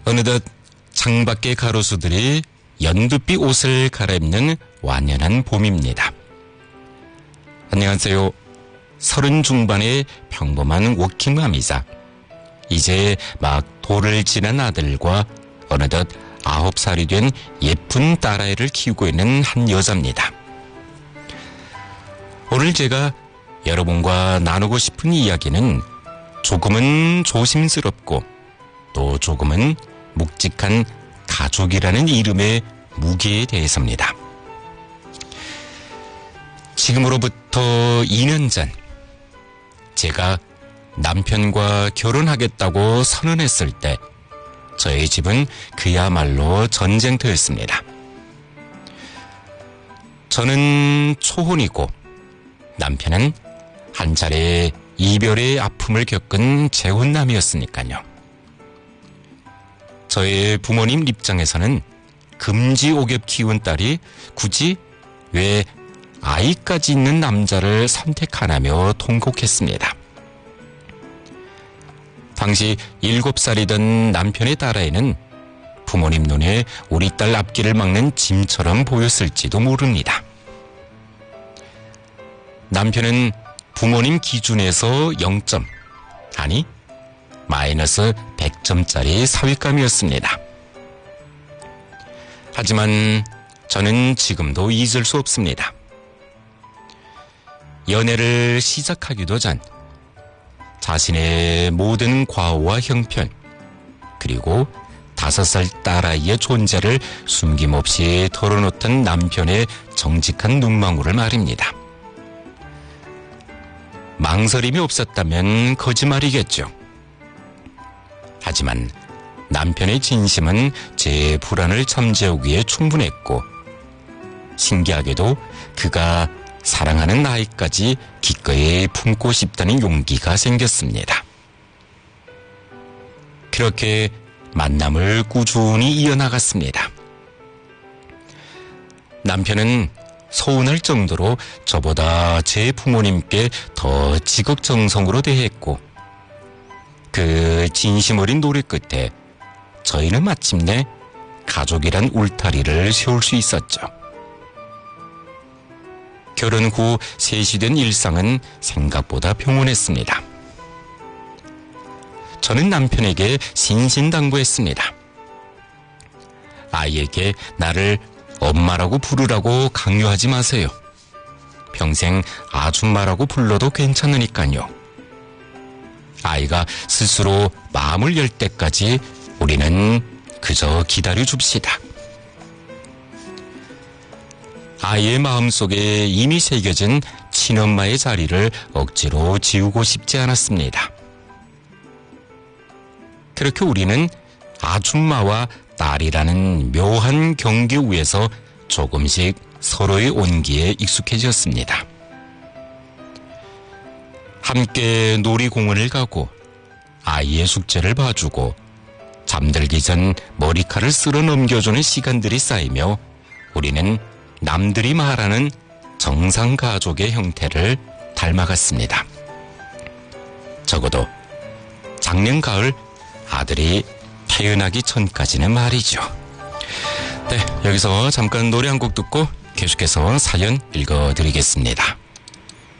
어느덧 창밖의 가로수들이 연두빛 옷을 갈아입는 완연한 봄입니다. 안녕하세요. 30 중반의 평범한 워킹맘이자 이제 막 돌을 지난 아들과 어느덧 9살이 된 예쁜 딸아이를 키우고 있는 한 여자입니다. 오늘 제가 여러분과 나누고 싶은 이야기는 조금은 조심스럽고 또 조금은 묵직한 가족이라는 이름의 무게에 대해서입니다. 지금으로부터 2년 전 제가 남편과 결혼하겠다고 선언했을 때 저희 집은 그야말로 전쟁터였습니다. 저는 초혼이고 남편은 한 차례 이별의 아픔을 겪은 재혼남이었으니까요. 저의 부모님 입장에서는 금지옥엽 키운 딸이 굳이 왜 아이까지 있는 남자를 선택하냐며 통곡했습니다. 당시 7살이던 남편의 딸아이는 부모님 눈에 우리 딸 앞길을 막는 짐처럼 보였을지도 모릅니다. 남편은 부모님 기준에서 0점, 아니 마이너스 100점짜리 사윗감이었습니다. 하지만 저는 지금도 잊을 수 없습니다. 연애를 시작하기도 전 자신의 모든 과오와 형편, 그리고 5살 딸아이의 존재를 숨김없이 털어놓던 남편의 정직한 눈망울을 말입니다. 망설임이 없었다면 거짓말이겠죠. 하지만 남편의 진심은 제 불안을 잠재우기에 충분했고, 신기하게도 그가 사랑하는 아이까지 기꺼이 품고 싶다는 용기가 생겼습니다. 그렇게 만남을 꾸준히 이어나갔습니다. 남편은 서운할 정도로 저보다 제 부모님께 더 지극정성으로 대했고, 그 진심 어린 노력 끝에 저희는 마침내 가족이란 울타리를 세울 수 있었죠. 결혼 후 셋이 된 일상은 생각보다 평온했습니다. 저는 남편에게 신신당부했습니다. 아이에게 나를 엄마라고 부르라고 강요하지 마세요. 평생 아줌마라고 불러도 괜찮으니까요. 아이가 스스로 마음을 열 때까지 우리는 그저 기다려 줍시다. 아이의 마음속에 이미 새겨진 친엄마의 자리를 억지로 지우고 싶지 않았습니다. 그렇게 우리는 아줌마와 딸이라는 묘한 경계 위에서 조금씩 서로의 온기에 익숙해졌습니다. 함께 놀이공원을 가고 아이의 숙제를 봐주고 잠들기 전 머리카락을 쓸어 넘겨주는 시간들이 쌓이며 우리는 남들이 말하는 정상가족의 형태를 닮아갔습니다. 적어도 작년 가을 아들이 태어나기 전까지는 말이죠. 네, 여기서 잠깐 노래 한 곡 듣고 계속해서 사연 읽어드리겠습니다.